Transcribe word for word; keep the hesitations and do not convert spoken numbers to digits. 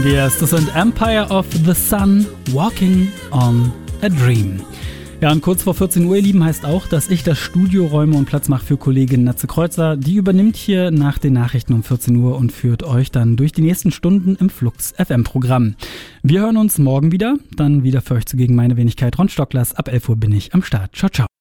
wir es. Das sind Empire of the Sun, Walking on a Dream. Ja, und kurz vor vierzehn Uhr, ihr Lieben, heißt auch, dass ich das Studio räume und Platz mache für Kollegin Natze Kreuzer. Die übernimmt hier nach den Nachrichten um vierzehn Uhr und führt euch dann durch die nächsten Stunden im Flux F M-Programm. Wir hören uns morgen wieder, dann wieder für euch zugegen meine Wenigkeit Ron Stocklers. Ab elf Uhr bin ich am Start. Ciao, ciao.